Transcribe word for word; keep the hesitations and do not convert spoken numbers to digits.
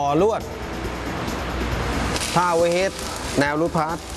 ลวดท่าไว้เฮ็ดแนวรูดพาร์ท